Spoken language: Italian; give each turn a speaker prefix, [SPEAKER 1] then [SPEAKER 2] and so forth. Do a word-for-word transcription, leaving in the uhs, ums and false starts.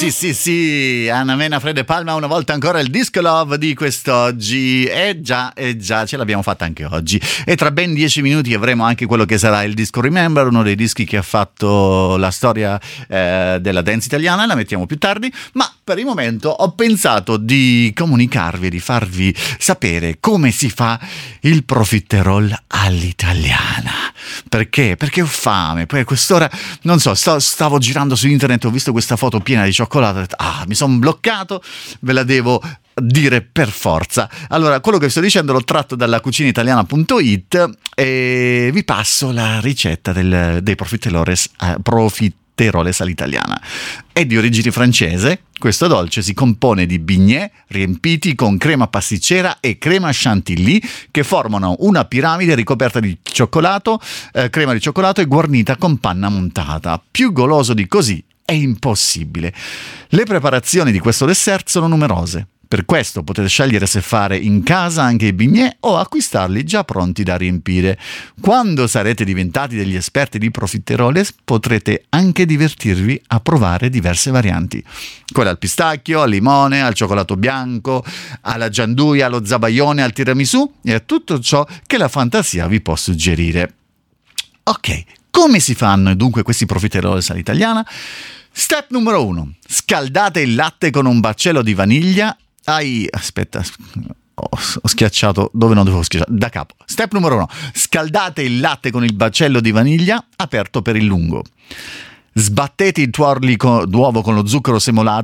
[SPEAKER 1] sì, sì, sì, Anna Mena, Fred e Palma, una volta ancora il Disco Love di quest'oggi. Eh già, eh già, ce l'abbiamo fatta anche oggi. E tra ben dieci minuti avremo anche quello che sarà il Disco Remember, uno dei dischi che ha fatto la storia eh, della dance italiana. La mettiamo più tardi, ma per il momento ho pensato di comunicarvi e di farvi sapere come si fa il profiterol all'italiana. Perché? Perché ho fame. Poi a quest'ora, non so, sto, stavo girando su internet, ho visto questa foto piena di cioccolato, ho detto, ah, mi sono bloccato, ve la devo dire per forza. Allora, quello che sto dicendo l'ho tratto dalla cucina italiana punto it e vi passo la ricetta del, dei profiteroles, eh, profiteroles all'italiana. È di origine francese. Questo dolce si compone di bignè riempiti con crema pasticcera e crema chantilly che formano una piramide ricoperta di cioccolato, eh, crema di cioccolato e guarnita con panna montata. Più goloso di così è impossibile. Le preparazioni di questo dessert sono numerose. Per questo potete scegliere se fare in casa anche i bignè o acquistarli già pronti da riempire. Quando sarete diventati degli esperti di profiteroles potrete anche divertirvi a provare diverse varianti. Quella al pistacchio, al limone, al cioccolato bianco, alla gianduia, allo zabaione, al tiramisù e a tutto ciò che la fantasia vi può suggerire. Ok, come si fanno dunque questi profiteroles all'italiana? Step numero uno. Scaldate il latte con un baccello di vaniglia. Ai, aspetta, ho, ho schiacciato dove non dovevo schiacciare, da capo. Step numero uno. Scaldate il latte con il baccello di vaniglia aperto per il lungo. Sbattete i tuorli d'uovo con lo zucchero semolato